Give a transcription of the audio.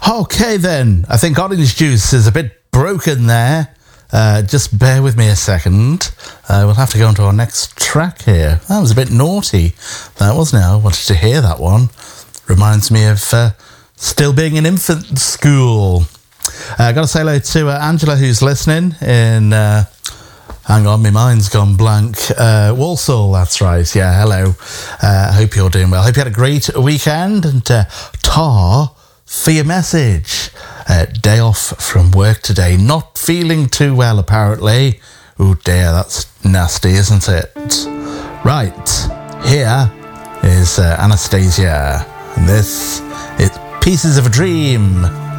Okay then, I think Orange Juice is a bit broken there. Just bear with me a second. We'll have to go on to our next track here. That was a bit naughty, that wasn't it? I wanted to hear that one. Reminds me of still being in infant school. Got to say hello to Angela, who's listening in... hang on, my mind's gone blank. Walsall, that's right. Yeah, hello. Hope you're doing well. Hope you had a great weekend. And Tar, for your message. Day off from work today. Not feeling too well, apparently. Oh dear, that's nasty, isn't it? Right, here is Anastasia. And this is Pieces of a Dream.